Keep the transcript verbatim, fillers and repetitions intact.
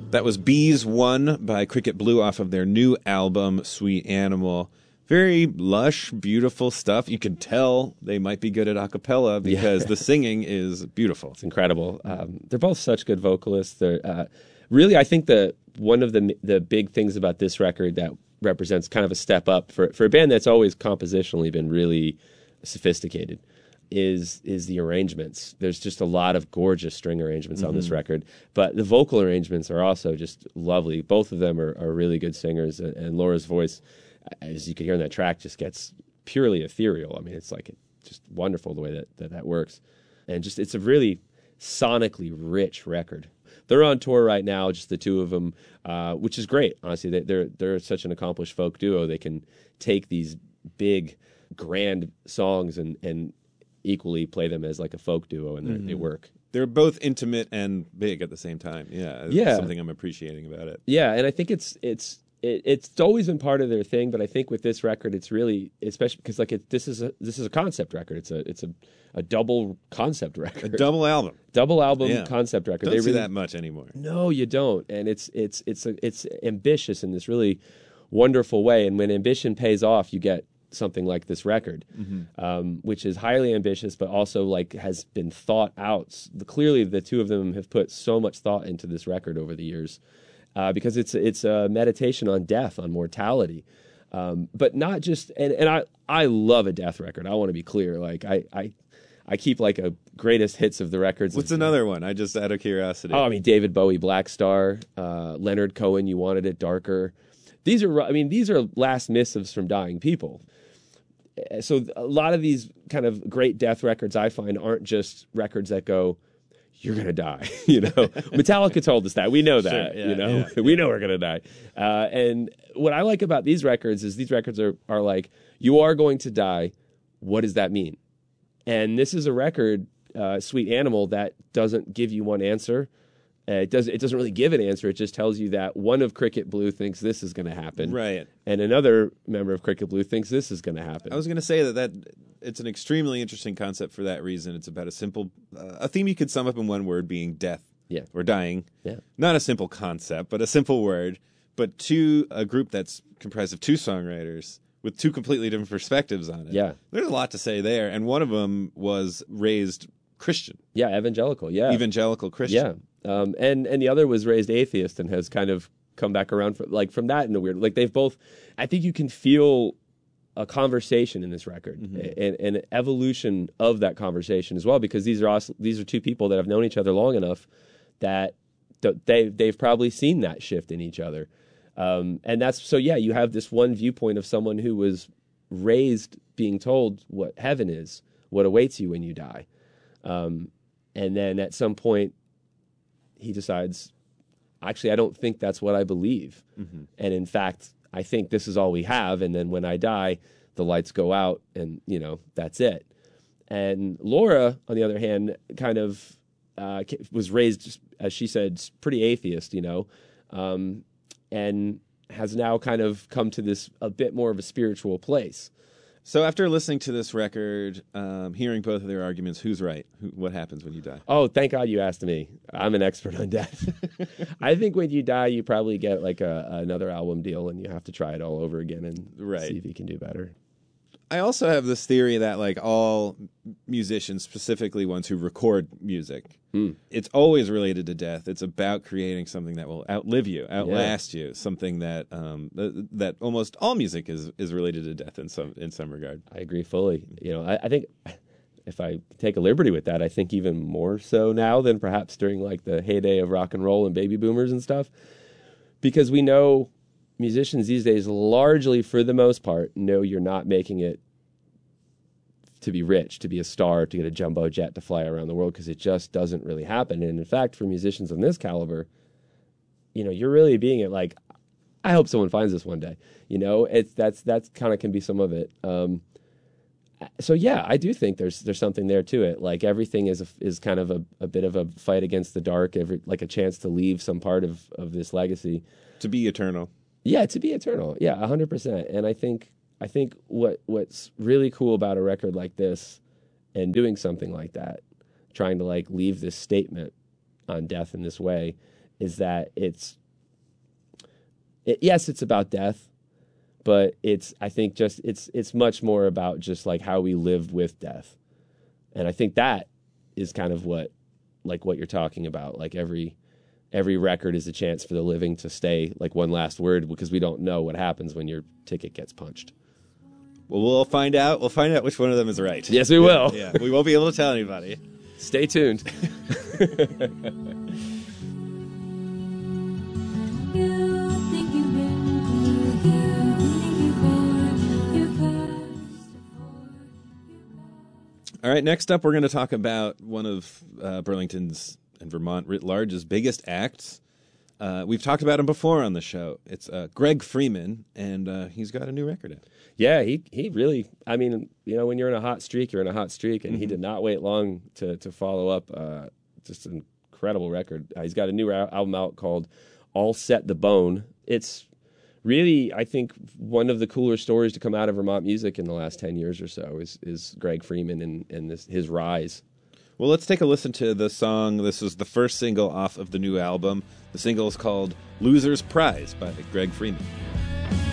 That was Bees One by Cricket Blue off of their new album, Sweet Animal. Very lush, beautiful stuff. You can tell they might be good at a cappella because yeah. the singing is beautiful. It's incredible. Um, they're both such good vocalists. They're uh, really, I think the one of the the big things about this record that represents kind of a step up for for a band that's always compositionally been really sophisticated is is the arrangements. There's just a lot of gorgeous string arrangements mm-hmm. on this record, but the vocal arrangements are also just lovely. Both of them are, are really good singers, and, and Laura's voice, as you can hear in that track, just gets purely ethereal. I mean, it's like just wonderful the way that, that that works. And just it's a really sonically rich record. They're on tour right now, just the two of them, uh, which is great, honestly. They, they're, they're such an accomplished folk duo. They can take these big, grand songs and, and equally play them as like a folk duo, and mm-hmm. they work. They're both intimate and big at the same time. Yeah, yeah. That's something I'm appreciating about it. Yeah, and I think it's it's it, it's always been part of their thing, but I think with this record, it's really, especially because like it, this is a this is a concept record. It's a it's a, a double concept record, a double album, double album yeah. concept record. Don't they see really, that much anymore. No, you don't, and it's it's it's a, it's ambitious in this really wonderful way. And when ambition pays off, you get something like this record, mm-hmm. um, which is highly ambitious, but also like has been thought out. The, clearly, the two of them have put so much thought into this record over the years, uh, because it's it's a meditation on death, on mortality, um, but not just. And, and I I love a death record. I want to be clear. Like I I I keep like a greatest hits of the records. What's of, another one? I just out of curiosity. Oh, I mean David Bowie, Black Star, uh, Leonard Cohen, You Wanted It Darker. These are I mean these are last missives from dying people. So a lot of these kind of great death records I find aren't just records that go, you're going to die, you know. Metallica told us that. We know that, sure, yeah, you know. Yeah, we yeah. know we're going to die. Uh, and what I like about these records is these records are, are like, you are going to die. What does that mean? And this is a record, uh, Sweet Animal, that doesn't give you one answer. Uh, it, does, it doesn't really give an answer. It just tells you that one of Cricket Blue thinks this is going to happen. Right. And another member of Cricket Blue thinks this is going to happen. I was going to say that, that it's an extremely interesting concept for that reason. It's about a simple, uh, a theme you could sum up in one word being death yeah. or dying. Yeah. Not a simple concept, but a simple word. But to a group that's comprised of two songwriters with two completely different perspectives on it. Yeah. There's a lot to say there. And one of them was raised Christian. Yeah, evangelical, yeah. Evangelical Christian. Yeah. Um, and, and the other was raised atheist and has kind of come back around for, like from that in a weird, like they've both, I think you can feel a conversation in this record mm-hmm. and, and an evolution of that conversation as well, because these are also, these are two people that have known each other long enough that they, they've probably seen that shift in each other. Um, and that's, so yeah, you have this one viewpoint of someone who was raised being told what heaven is, what awaits you when you die. Um, and then at some point, he decides, actually, I don't think that's what I believe. Mm-hmm. And in fact, I think this is all we have. And then when I die, the lights go out and, you know, that's it. And Laura, on the other hand, kind of uh, was raised, as she said, pretty atheist, you know, um, and has now kind of come to this a bit more of a spiritual place. So after listening to this record, um, hearing both of their arguments, who's right? Who, what happens when you die? Oh, thank God you asked me. I'm an expert on death. I think when you die, you probably get like a, another album deal and you have to try it all over again and right. see if you can do better. I also have this theory that like all musicians, specifically ones who record music, mm. it's always related to death. It's about creating something that will outlive you, outlast yeah. you, something that um, th- that almost all music is, is related to death in some in some regard. I agree fully. You know, I, I think if I take a liberty with that, I think even more so now than perhaps during like the heyday of rock and roll and baby boomers and stuff, because we know musicians these days largely, for the most part, know you're not making it to be rich, to be a star, to get a jumbo jet to fly around the world, because it just doesn't really happen. And in fact, for musicians of this caliber, you know, you're really being it like, I hope someone finds this one day. You know, it's that's that's kind of can be some of it. Um, so yeah, I do think there's there's something there to it. Like everything is a, is kind of a, a bit of a fight against the dark, every like a chance to leave some part of, of this legacy. To be eternal. Yeah, to be eternal. Yeah, one hundred percent. And I think I think what what's really cool about a record like this and doing something like that, trying to like leave this statement on death in this way, is that it's, it, yes, it's about death, but it's, I think just, it's, it's much more about just like how we live with death. And I think that is kind of what, like what you're talking about. Like every, every record is a chance for the living to stay like one last word, because we don't know what happens when your ticket gets punched. Well, we'll find out. We'll find out which one of them is right. Yes, we will. Yeah, yeah. We won't be able to tell anybody. Stay tuned. All right, next up, we're going to talk about one of uh, Burlington's and Vermont writ large's biggest acts. Uh, we've talked about him before on the show. It's uh, Greg Freeman, and uh, he's got a new record out. Yeah, he he really, I mean, you know, when you're in a hot streak, you're in a hot streak, and mm-hmm. he did not wait long to, to follow up. Uh, just an incredible record. Uh, he's got a new album out called All Set the Bone. It's really, I think, one of the cooler stories to come out of Vermont music in the last ten years or so is is Greg Freeman and, and this, his rise. Well, let's take a listen to the song. This is the first single off of the new album. The single is called Loser's Prize by Greg Freeman.